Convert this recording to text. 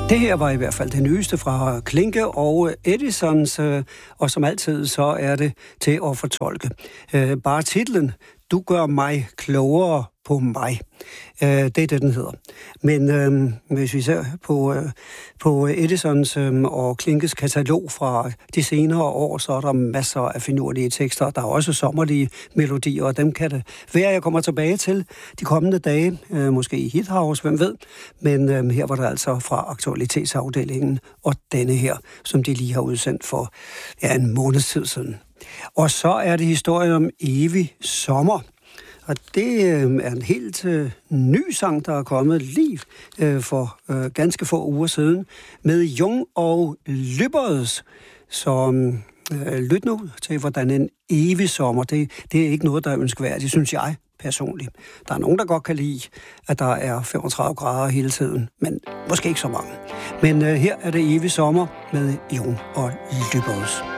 Det her var i hvert fald det nyeste fra Klinke og Edisons, og som altid så er det til at fortolke. Bare titlen, Du gør mig klogere på mig. Det er det, den hedder. Men hvis vi ser på Edisons og Klinkes katalog fra de senere år, så er der masser af finurlige tekster. Der er også sommerlige melodier, og dem kan det være, jeg kommer tilbage til de kommende dage. Måske i Hithouse, hvem ved. Men her var der altså fra aktualitetsafdelingen, og denne her, som de lige har udsendt for en måneds tid siden. Og så er det historien om evig sommer. Og det er en helt ny sang, der er kommet lige for ganske få uger siden, med Jung og Lübbers. Så lyt nu til, hvordan en evig sommer, det er ikke noget, der er ønskværdigt, synes jeg personligt. Der er nogen, der godt kan lide, at der er 35 grader hele tiden, men måske ikke så mange. Men her er det evig sommer med Jung og Lübbers.